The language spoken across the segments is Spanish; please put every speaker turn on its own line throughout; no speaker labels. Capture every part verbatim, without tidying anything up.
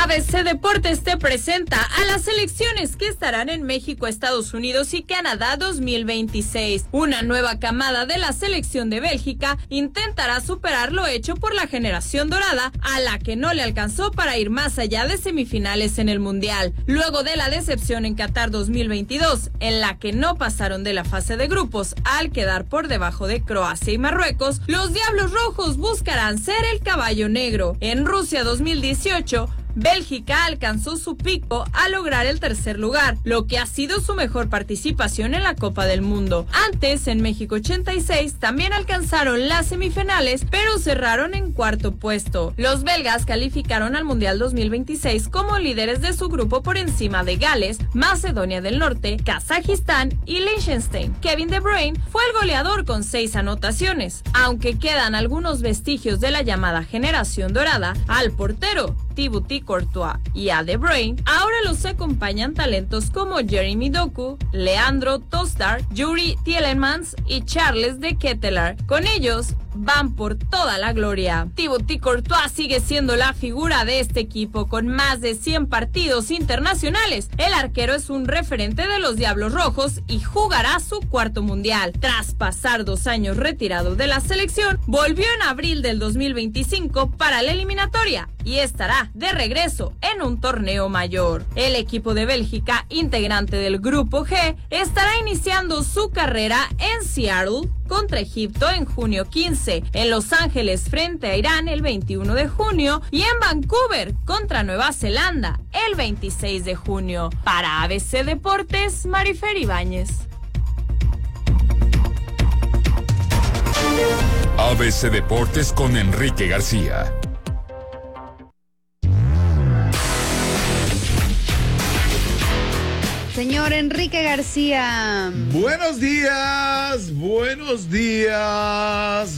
A B C Deportes te presenta a las selecciones que estarán en México, Estados Unidos y Canadá dos mil veintiséis. Una nueva camada de la selección de Bélgica intentará superar lo hecho por la generación dorada, a la que no le alcanzó para ir más allá de semifinales en el Mundial. Luego de la decepción en Qatar dos mil veintidós, en la que no pasaron de la fase de grupos al quedar por debajo de Croacia y Marruecos, los Diablos Rojos buscarán ser el caballo negro. En Rusia dos mil dieciocho, Bélgica alcanzó su pico al lograr el tercer lugar, lo que ha sido su mejor participación en la Copa del Mundo. Antes, en México ochenta y seis, también alcanzaron las semifinales, pero cerraron en cuarto puesto. Los belgas calificaron al Mundial dos mil veintiséis como líderes de su grupo por encima de Gales, Macedonia del Norte, Kazajistán y Liechtenstein. Kevin De Bruyne fue el goleador con seis anotaciones. Aunque quedan algunos vestigios de la llamada generación dorada, al portero Thibaut Courtois y a De Bruyne, ahora los acompañan talentos como Jeremy Doku, Leandro Tostar, Yuri Tielemans y Charles de Ketelaere. Con ellos van por toda la gloria. Thibaut Courtois sigue siendo la figura de este equipo con más de cien partidos internacionales. El arquero es un referente de los Diablos Rojos y jugará su cuarto mundial. Tras pasar dos años retirado de la selección, volvió en abril del dos mil veinticinco para la eliminatoria y estará de regreso en un torneo mayor. El equipo de Bélgica, integrante del Grupo G, estará iniciando su carrera en Seattle contra Egipto en junio quince, en Los Ángeles frente a Irán el veintiuno de junio y en Vancouver contra Nueva Zelanda el veintiséis de junio. Para A B C Deportes, Marifer Ibáñez.
A B C Deportes con Enrique García.
Señor Enrique García.
Buenos días, buenos días,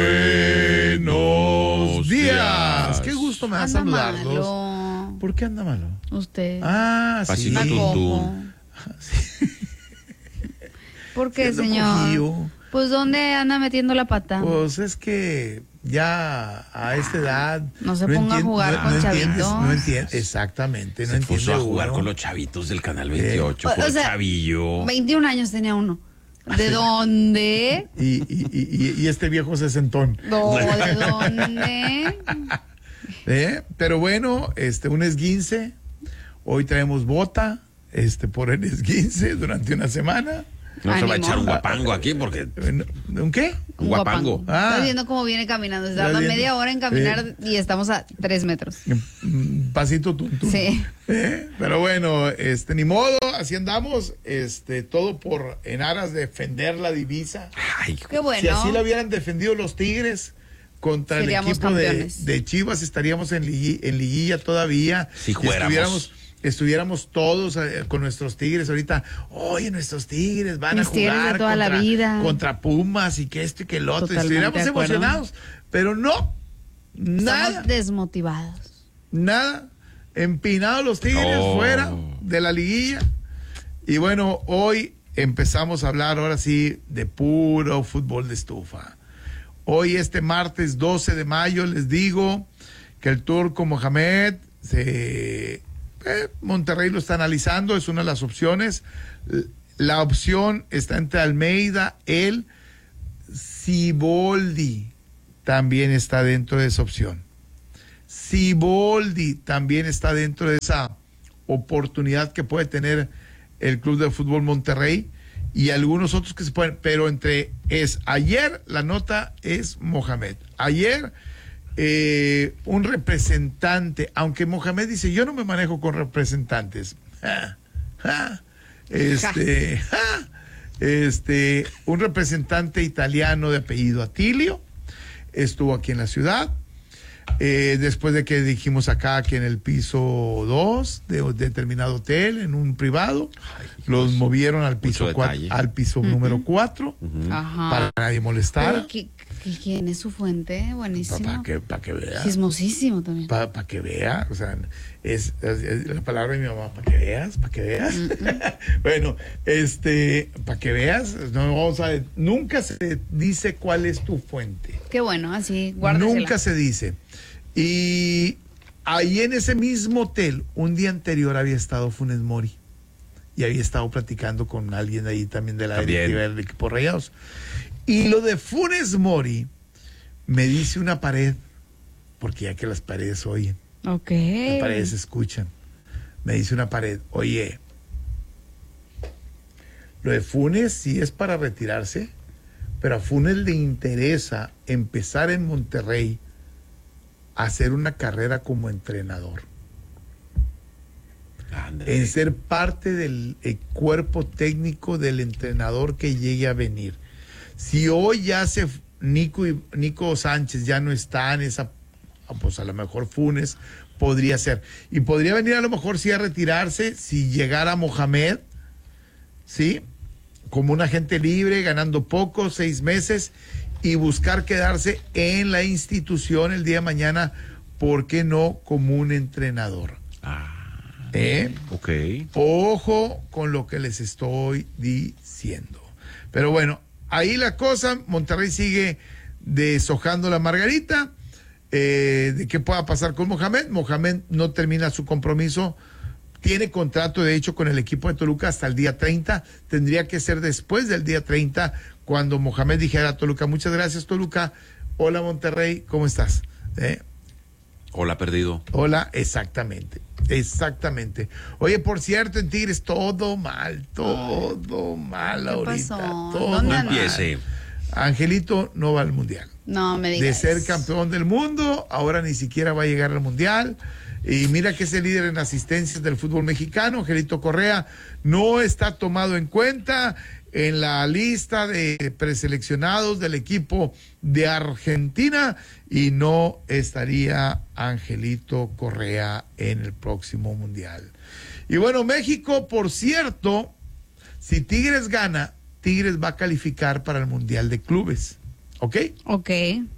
buenos días. Qué gusto me da
Anda
saludarlos.
malo.
¿Por qué anda malo?
Usted.
Ah, sí.
Pasito
¿Cómo?
Sí.
¿Por qué,
Siendo
señor?
cojío.
Pues, ¿dónde anda metiendo la pata?
Pues es que ya a esta edad...
No se ponga a jugar
no,
con
no entiendes,
chavitos.
No entiendes, exactamente, no
Se puso
entiende
a jugar
uno.
con los chavitos del Canal veintiocho,
O-
con
o
el
sea,
chavillo.
veintiún años tenía uno. ¿De dónde?
Y, y, y, y este viejo sesentón.
No, ¿de dónde?
¿Eh? Pero bueno, este, un esguince. Hoy traemos bota, este, por el esguince durante una semana.
No se va a
Ánimo.
echar un guapango aquí porque...
¿Un qué?
Un guapango.
Ah.
Estás viendo cómo viene caminando. Se
Estás
tarda
viendo.
media hora en caminar y estamos a tres metros.
Mm, Pasito tuntún.
Sí.
¿Eh? Pero bueno, este, ni modo, así andamos, este, todo por, en aras de defender la divisa.
Ay,
Qué bueno.
Si así lo hubieran defendido los Tigres contra
Seríamos
el equipo de,
campeones.
de Chivas, estaríamos en, ligui- en liguilla todavía.
Si
Y
fuéramos.
Estuviéramos, estuviéramos todos eh, con nuestros Tigres ahorita. Oye, nuestros Tigres van
Mis
a
Tigres de
jugar
toda la
contra,
vida.
contra Pumas y que esto y que el otro. Y
Totalmente
estuviéramos
de acuerdo.
emocionados. Pero no, nada.
Estamos desmotivados.
Nada, empinados los Tigres
No.
fuera de la liguilla. Y bueno, hoy empezamos a hablar ahora sí de puro fútbol de estufa. Hoy, este martes doce de mayo, les digo que el Turco Mohamed, se, eh, Monterrey lo está analizando, es una de las opciones. La opción está entre Almeida, él, Siboldi también está dentro de esa opción. Siboldi también está dentro de esa oportunidad que puede tener el Club de Fútbol Monterrey y algunos otros que se pueden, pero entre es ayer la nota es Mohamed. Ayer eh, un representante, aunque Mohamed dice yo no me manejo con representantes. Ja, ja, este, ja, este, un representante italiano de apellido Atilio estuvo aquí en la ciudad. Eh, después de que dijimos acá que en el piso dos de un determinado hotel, en un privado,
Ay,
los
pues,
movieron al piso
mucho
cuatro,
detalle.
al piso número cuatro
Ajá.
para que nadie molestara.
Oye, ¿qué- qué- ¿Quién es su fuente? Buenísimo.
Para que, pa que vea.
Chismosísimo también.
Para pa que vea. O sea, es, es- es la palabra de mi mamá. Para que veas, para que veas. Bueno, este, para que veas. No, vamos a, nunca se dice cuál es tu fuente.
Qué bueno, así, guárdesela.
Nunca se dice. Y ahí en ese mismo hotel, un día anterior había estado Funes Mori. Y había estado platicando con alguien ahí también de la
También.
directiva del equipo Rayados. Y lo de Funes Mori, me dice una pared, porque ya que las paredes oyen,
Ok.
las paredes escuchan. Me dice una pared, oye, lo de Funes sí es para retirarse, pero a Funes le interesa empezar en Monterrey a hacer una carrera como entrenador.
Ándale.
En ser parte del eh, cuerpo técnico del entrenador que llegue a venir. Si hoy ya se Nico y Nico Sánchez ya no está en esa, pues a lo mejor Funes podría ser. Y podría venir a lo mejor sí a retirarse si llegara Mohamed, ¿sí? Como un agente libre, ganando poco, seis meses, y buscar quedarse en la institución el día de mañana, ¿por qué no como un entrenador?
Ah,
¿Eh?
ok.
Ojo con lo que les estoy diciendo. Pero bueno, ahí la cosa, Monterrey sigue deshojando la margarita, eh, de qué pueda pasar con Mohamed. Mohamed no termina su compromiso, tiene contrato de hecho con el equipo de Toluca hasta el día treinta, tendría que ser después del día treinta, cuando Mohamed dijera a Toluca, muchas gracias Toluca, hola Monterrey, ¿cómo estás? ¿Eh?
Hola, perdido.
Hola, exactamente, exactamente. Oye, por cierto, en Tigres todo mal, todo mal
¿Qué
ahorita.
pasó?
Todo
¿Dónde
No
mal.
andas?
empiece.
Angelito no va al Mundial.
No me digas.
De ser campeón del mundo, ahora ni siquiera va a llegar al Mundial. Y mira que es el líder en asistencias del fútbol mexicano, Angelito Correa, no está tomado en cuenta en la lista de preseleccionados del equipo de Argentina y no estaría Angelito Correa en el próximo Mundial. Y bueno, México, por cierto, si Tigres gana, Tigres va a calificar para el Mundial de Clubes, ¿ok?
Ok.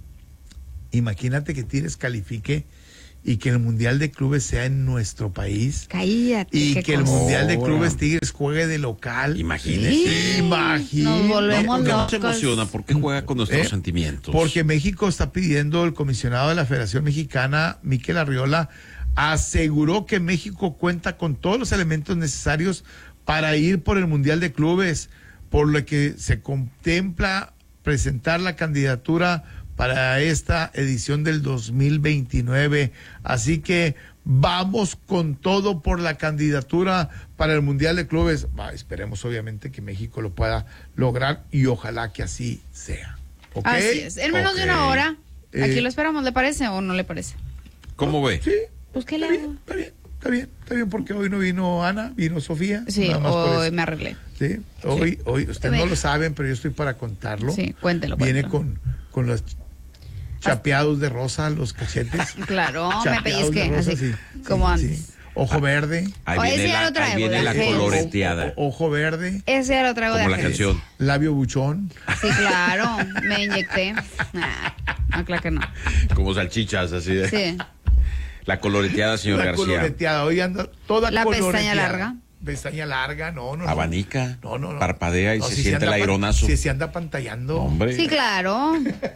Imagínate que Tigres califique y que el Mundial de Clubes sea en nuestro país.
Cállate.
Y
qué
que el
cosa.
Mundial de
Ahora.
Clubes Tigres juegue de local.
Imagínese.
Imagínate.
Nos volvemos
¿Por qué no
locos.
se emociona? ¿Por qué juega con nuestros
Eh,
sentimientos?
Porque México está pidiendo, el comisionado de la Federación Mexicana, Miquel Arriola, aseguró que México cuenta con todos los elementos necesarios para ir por el Mundial de Clubes, por lo que se contempla presentar la candidatura para esta edición del dos mil veintinueve. Así que vamos con todo por la candidatura para el Mundial de Clubes. Va, esperemos obviamente que México lo pueda lograr y ojalá que así sea. ¿Ok?
Así es. En menos de una
Ok.
hora.
Eh,
Aquí lo esperamos. ¿Le parece o no le parece?
¿Cómo ve?
Sí,
Pues, ¿qué le
está
hago?
bien, está bien, está bien, está bien, porque hoy no vino Ana, vino Sofía.
Sí,
nada más por
hoy
eso.
me arreglé.
Sí, hoy, hoy, ustedes
Venga.
no lo saben, pero yo estoy para contarlo.
Sí, cuéntelo,
Viene
cuéntelo.
con, con los chapeados de rosa, los cachetes.
Claro, me
Chapeados de
pellizqué,
rosa,
así,
sí,
como
sí,
antes.
sí. Ojo verde.
Ahí
Oye,
viene
ese ya
la,
lo traigo,
ahí viene la
de Ángel.
coloreteada.
O- ojo verde,
Ese ya lo traigo
Como
de
la
Ángeles.
canción.
labio buchón.
Sí, claro, me inyecté. Nah, no, claro que no.
Como salchichas, así de.
Sí.
La coloreteada, señor
La
García.
coloreteada, hoy anda toda
La pestaña
coloreteada.
larga.
Pestaña larga, no, no, no.
Abanica.
No, no, no.
Parpadea y
No,
se
si
siente el
anda pan-
aironazo.
Si se anda pantallando.
Hombre.
Sí, claro,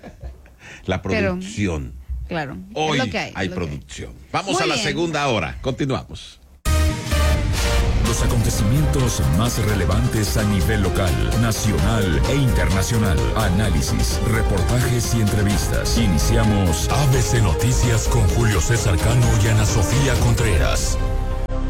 La
pero-
producción.
claro.
Hoy
es lo que hay.
hay
es lo que hay.
producción. Vamos
Muy
a la
bien.
segunda hora. Continuamos.
Los acontecimientos más relevantes a nivel local, nacional e internacional. Análisis, reportajes y entrevistas. Iniciamos A B C Noticias con Julio César Cano y Ana Sofía Contreras.